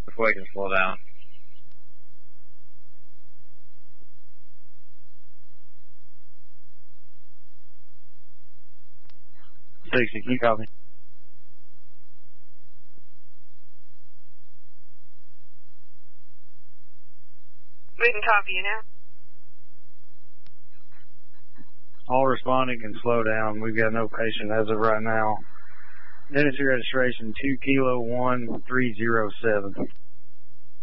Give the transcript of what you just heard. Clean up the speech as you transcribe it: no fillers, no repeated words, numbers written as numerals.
before you can slow down. 60, can you copy? We can copy you now. All responding can slow down. We've got no patient as of right now. Tennessee registration 2 Kilo 1307.